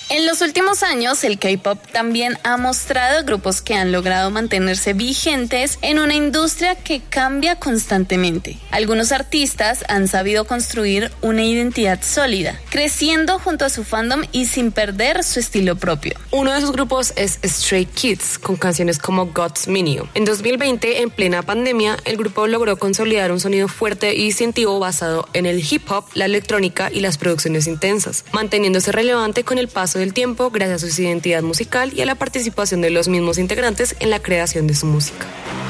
En los últimos años, el K-pop también ha mostrado grupos que han logrado mantenerse vigentes en una industria que cambia constantemente. Algunos artistas han sabido construir una identidad sólida, creciendo junto a su fandom y sin perder su estilo propio. Uno de esos grupos es Stray Kids, con canciones como God's Menu. En 2020, en plena pandemia, el grupo logró consolidar un sonido fuerte y distintivo basado en el hip hop, la electrónica y las producciones intensas, manteniéndose relevante con el paso del tiempo gracias a su identidad musical y a la participación de los mismos integrantes en la creación de su música.